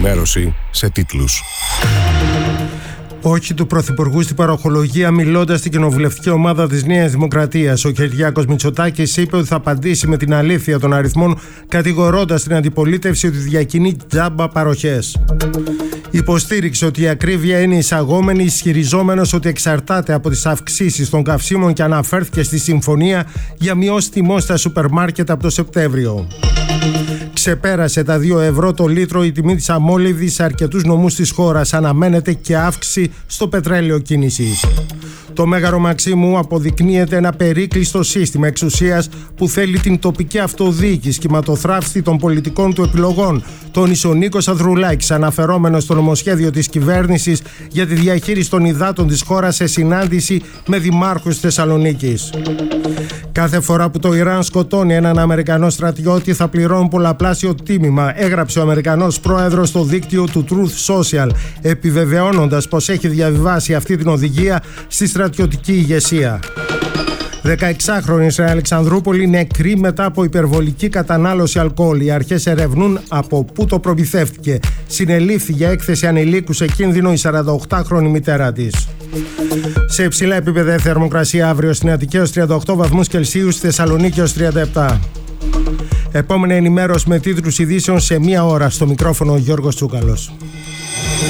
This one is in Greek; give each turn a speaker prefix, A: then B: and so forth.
A: ενημέρωση σε τίτλους.
B: Όχι του Πρωθυπουργού στην παροχολογία. Μιλώντας στην κοινοβουλευτική ομάδα της Νέας Δημοκρατίας, ο Κυριάκος Μητσοτάκης είπε ότι θα απαντήσει με την αλήθεια των αριθμών, κατηγορώντας την αντιπολίτευση ότι διακινεί τζάμπα παροχές. Υποστήριξε ότι η ακρίβεια είναι εισαγόμενη, ισχυριζόμενος ότι εξαρτάται από τις αυξήσεις των καυσίμων και αναφέρθηκε στη συμφωνία για μειώσει τιμών στα σούπερ μάρκετ από το Σεπτέμβριο. Ξεπέρασε τα 2 ευρώ το λίτρο η τιμή της αμόλυβδης σε αρκετούς νομούς της χώρας. Αναμένεται και αύξηση στο πετρέλαιο κίνησης. Το Μέγαρο Μαξίμου αποδεικνύεται ένα περίκλειστο σύστημα εξουσίας που θέλει την τοπική αυτοδιοίκηση, σχηματοθράφστη των πολιτικών του επιλογών, τόνισε ο Νίκος Ανδρουλάκης, αναφερόμενος στο νομοσχέδιο της κυβέρνησης για τη διαχείριση των υδάτων της χώρας σε συνάντηση με δημάρχους Θεσσαλονίκης. Κάθε φορά που το Ιράν σκοτώνει έναν Αμερικανό στρατιώτη θα πληρώνουν πολλαπλάσιο τίμημα, έγραψε ο Αμερικανός πρόεδρος στο δίκτυο του Truth Social, επιβεβαιώνοντας πως έχει διαβιβάσει αυτή την οδηγία στη στρατιωτική ηγεσία. 16χρονη στην Αλεξανδρούπολη νεκρή μετά από υπερβολική κατανάλωση αλκοόλ. Οι αρχές ερευνούν από πού το προμηθεύτηκε. Συνελήφθη για έκθεση ανηλίκου σε κίνδυνο η 48χρονη μητέρα της. Σε υψηλά επίπεδα θερμοκρασία αύριο στην Αττική ως 38 βαθμούς Κελσίου, στη Θεσσαλονίκη ως 37. Επόμενη ενημέρωση με τίτλους ειδήσεων σε 1 ώρα. Στο μικρόφωνο ο Γιώργος Τσούκαλος.